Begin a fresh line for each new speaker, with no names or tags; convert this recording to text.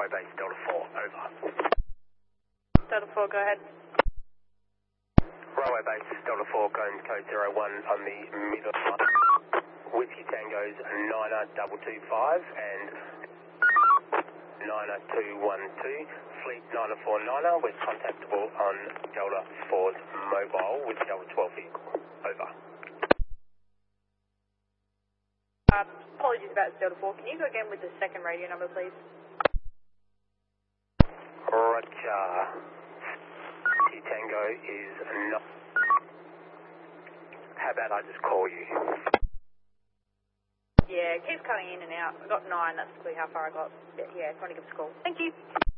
Railway Base Delta 4, over.
Delta 4, go ahead.
Railway Base Delta 4, going code 01 on the middle line. Whiskey Tango's 9225 and 90212. Fleet 949er with contactable on Delta 4's mobile with Delta 12 vehicle. Over.
Apologies about Delta 4. Can you go again with the second radio number, please?
Roger. Whiskey Tango is not. How about I just call you?
Yeah, it keeps cutting in and out. I got 9, that's clearly how far I got. Yeah, if you want to give us a call. Thank you.